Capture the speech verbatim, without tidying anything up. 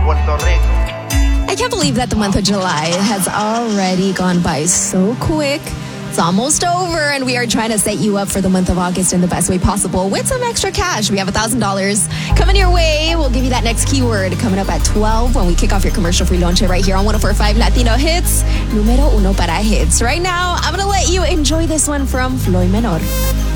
Puerto Rico. I can't believe that the month of July has already gone by so quick. It's almost over, and we are trying to set you up for the month of August in the best way possible with some extra cash. We have one thousand dollars coming your way. We'll give you that next keyword coming up at twelve when we kick off your commercial-free lonche right here on one oh four point five Latino Hits. Numero uno para hits. Right now, I'm going to let you enjoy this one from Floyd Menor.